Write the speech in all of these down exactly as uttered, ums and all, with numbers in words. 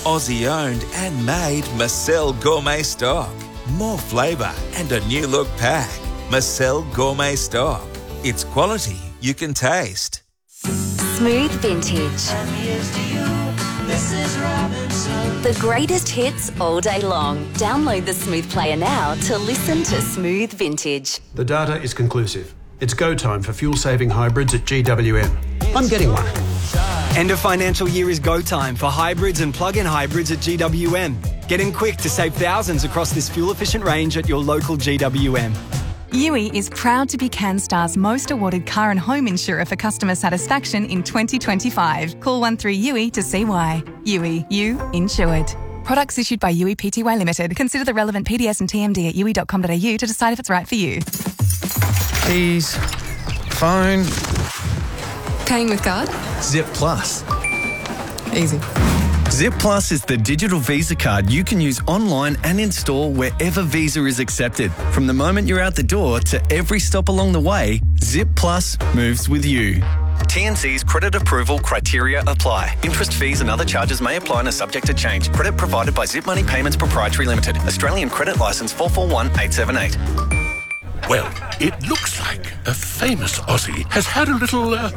Aussie-owned and made Marcel Gourmet Stock. More flavour and a new look pack. Marcel Gourmet Stock. It's quality you can taste. Smooth Vintage. The greatest hits all day long. Download the Smooth Player now to listen to Smooth Vintage. The data is conclusive. It's go time for fuel-saving hybrids at G W M. I'm getting one. End of financial year is go time for hybrids and plug-in hybrids at G W M. Get in quick to save thousands across this fuel-efficient range at your local G W M. U I is proud to be CanStar's most awarded car and home insurer for customer satisfaction in twenty twenty-five. Call one three U I to see why. U I, you insured. Products issued by U I Pty Limited. Consider the relevant P D S and T M D at u i dot com dot a u to decide if it's right for you. Keys, phone. Paying with card? Zip Plus. Easy. Zip Plus is the digital Visa card you can use online and in store wherever Visa is accepted. From the moment you're out the door to every stop along the way, Zip Plus moves with you. T N C's credit approval criteria apply. Interest, fees and other charges may apply and are subject to change. Credit provided by Zip Money Payments Proprietary Limited. Australian Credit Licence four four one eight seven eight. Well, it looks like a famous Aussie has had a little uh,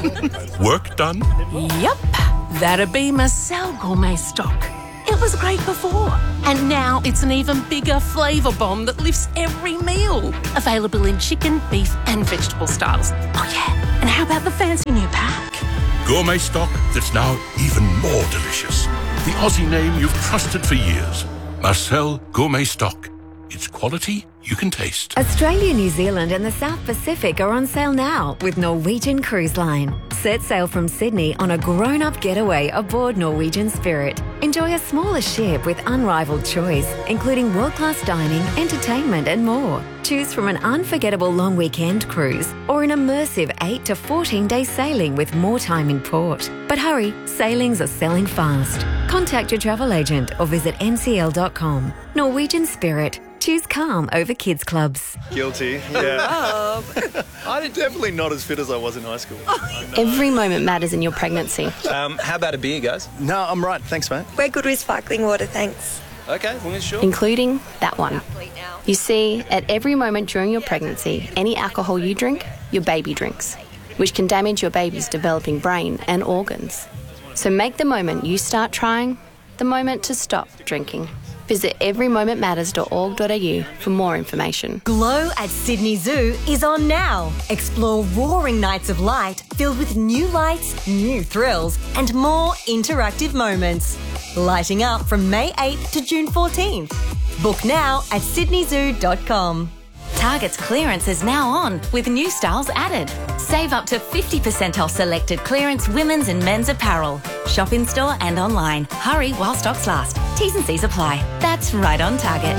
work done. Yep, that'd be Marcel Gourmet Stock. It was great before, and now it's an even bigger flavour bomb that lifts every meal. Available in chicken, beef and vegetable styles. Oh yeah, and how about the fancy new pack? Gourmet Stock that's now even more delicious. The Aussie name you've trusted for years. Marcel Gourmet Stock. It's quality you can taste. Australia, New Zealand and the South Pacific are on sale now with Norwegian Cruise Line. Set sail from Sydney on a grown-up getaway aboard Norwegian Spirit. Enjoy a smaller ship with unrivaled choice, including world-class dining, entertainment and more. Choose from an unforgettable long weekend cruise or an immersive eight to fourteen day sailing with more time in port. But hurry, sailings are selling fast. Contact your travel agent or visit n c l dot com. Norwegian Spirit. Choose calm over kids clubs. Guilty, yeah. I'm definitely not as fit as I was in high school. Every moment matters in your pregnancy. Um, how about a beer, guys? No, I'm right. Thanks, mate. We're good with sparkling water, thanks. Okay, well, sure. Including that one. You see, at every moment during your pregnancy, any alcohol you drink, your baby drinks, which can damage your baby's developing brain and organs. So make the moment you start trying the moment to stop drinking. Visit every moment matters dot org dot a u for more information. Glow at Sydney Zoo is on now. Explore roaring nights of light filled with new lights, new thrills, and more interactive moments. Lighting up from May eighth to June fourteenth. Book now at sydney zoo dot com. Target's clearance is now on with new styles added. Save up to fifty percent off selected clearance women's and men's apparel. Shop in store and online. Hurry while stocks last. T's and C's apply. That's right on Target.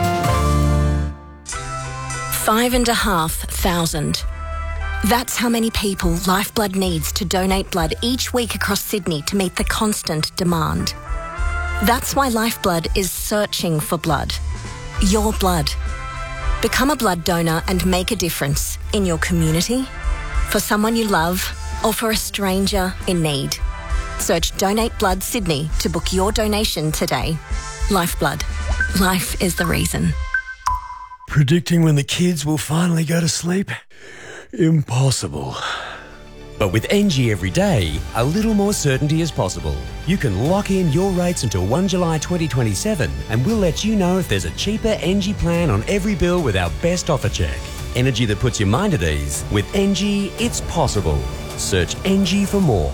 Five and a half thousand. That's how many people Lifeblood needs to donate blood each week across Sydney to meet the constant demand. That's why Lifeblood is searching for blood. Your blood. Become a blood donor and make a difference in your community, for someone you love, or for a stranger in need. Search Donate Blood Sydney to book your donation today. Lifeblood. Life is the reason. Predicting when the kids will finally go to sleep? Impossible. But with N G Everyday, a little more certainty is possible. You can lock in your rates until the first of July twenty twenty-seven and we'll let you know if there's a cheaper N G plan on every bill with our best offer check. Energy that puts your mind at ease. With N G, it's possible. Search N G for more.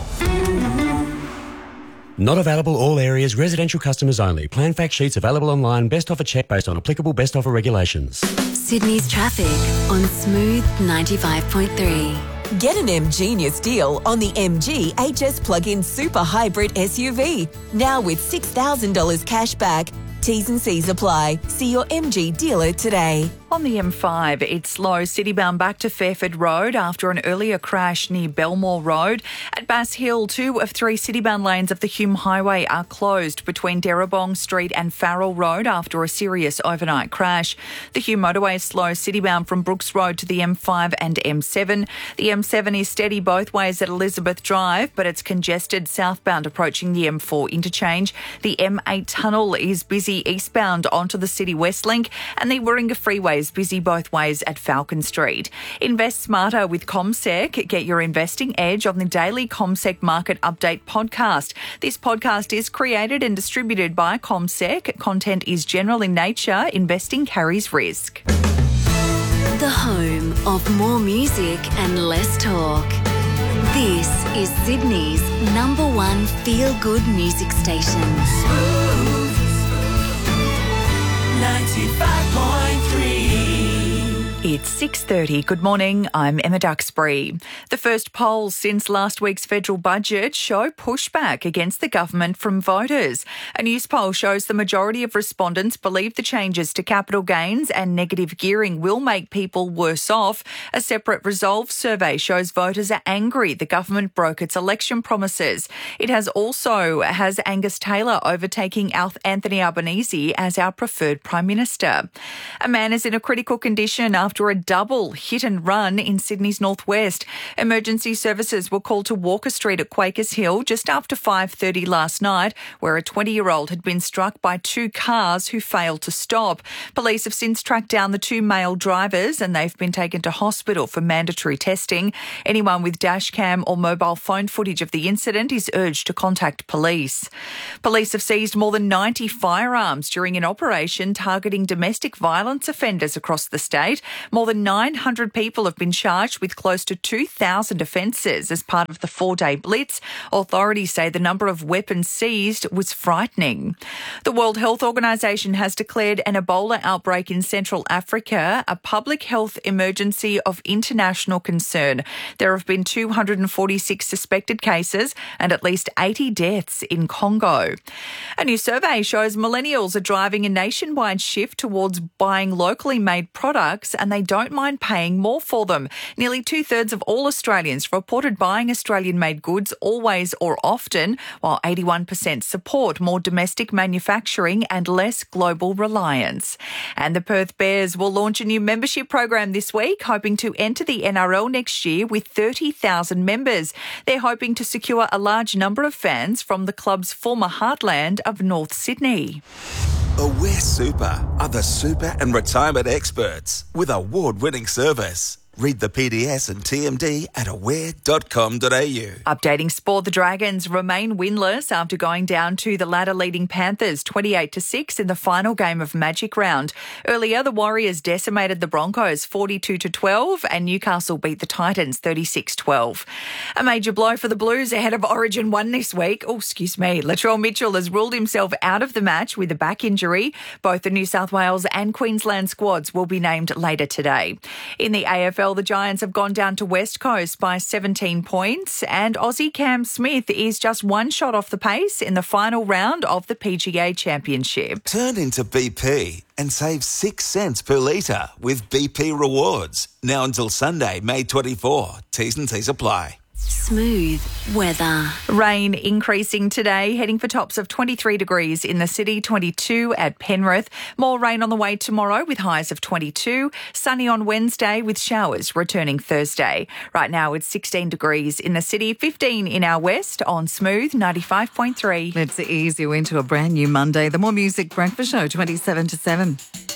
Not available all areas, residential customers only. Plan fact sheets available online. Best offer check based on applicable best offer regulations. Sydney's traffic on Smooth ninety-five point three. Get an M-Genius deal on the M G H S Plug-in Super Hybrid S U V. Now with six thousand dollars cash back. T's and C's apply. See your M G dealer today. On the M five, it's slow citybound back to Fairford Road after an earlier crash near Belmore Road. At Bass Hill, two of three citybound lanes of the Hume Highway are closed between Derrabong Street and Farrell Road after a serious overnight crash. The Hume motorway is slow citybound from Brooks Road to the M five and M seven. The M seven is steady both ways at Elizabeth Drive, but it's congested southbound approaching the M four interchange. The M eight tunnel is busy eastbound onto the City West Link, and the Warringah Freeway is busy both ways at Falcon Street. Invest smarter with CommSec. Get your investing edge on the daily CommSec Market Update podcast. This podcast is created and distributed by CommSec. Content is general in nature. Investing carries risk. The home of more music and less talk. This is Sydney's number one feel-good music station. Smooth ninety-five point three. It's six thirty. Good morning. I'm Emma Duxbury. The first polls since last week's federal budget show pushback against the government from voters. A news poll shows the majority of respondents believe the changes to capital gains and negative gearing will make people worse off. A separate Resolve survey shows voters are angry the government broke its election promises. It has also has Angus Taylor overtaking Anthony Albanese as our preferred Prime Minister. A man is in a critical condition after a double hit and run in Sydney's northwest. Emergency services were called to Walker Street at Quakers Hill just after five thirty last night, where a twenty-year-old had been struck by two cars who failed to stop. Police have since tracked down the two male drivers and they've been taken to hospital for mandatory testing. Anyone with dash cam or mobile phone footage of the incident is urged to contact police. Police have seized more than ninety firearms during an operation targeting domestic violence offenders across the state. More than nine hundred people have been charged with close to two thousand offences as part of the four-day blitz. Authorities say the number of weapons seized was frightening. The World Health Organization has declared an Ebola outbreak in Central Africa a public health emergency of international concern. There have been two hundred forty-six suspected cases and at least eighty deaths in Congo. A new survey shows millennials are driving a nationwide shift towards buying locally made products, and they don't mind paying more for them. Nearly two-thirds of all Australians reported buying Australian-made goods always or often, while eighty-one percent support more domestic manufacturing and less global reliance. And the Perth Bears will launch a new membership program this week, hoping to enter the N R L next year with thirty thousand members. They're hoping to secure a large number of fans from the club's former heartland of North Sydney. Aware Super are the super and retirement experts with award-winning service. Read the P D S and T M D at aware dot com dot a u. Updating sport, the Dragons remain winless after going down to the ladder-leading Panthers twenty-eight to six in the final game of Magic Round. Earlier, the Warriors decimated the Broncos forty-two to twelve and Newcastle beat the Titans thirty-six twelve. A major blow for the Blues ahead of Origin one this week. Oh, excuse me. Latrell Mitchell has ruled himself out of the match with a back injury. Both the New South Wales and Queensland squads will be named later today. In the A F L, the Giants have gone down to West Coast by seventeen points, and Aussie Cam Smith is just one shot off the pace in the final round of the P G A Championship. Turn into B P and save six cents per litre with B P Rewards. Now until Sunday, May twenty-fourth. T's and C's apply. Smooth weather. Rain increasing today, heading for tops of twenty-three degrees in the city, twenty-two at Penrith. More rain on the way tomorrow with highs of twenty-two. Sunny on Wednesday with showers returning Thursday. Right now it's sixteen degrees in the city, fifteen in our west on Smooth ninety-five point three. Let's ease you into a brand new Monday. The More Music Breakfast Show, twenty-seven to seven.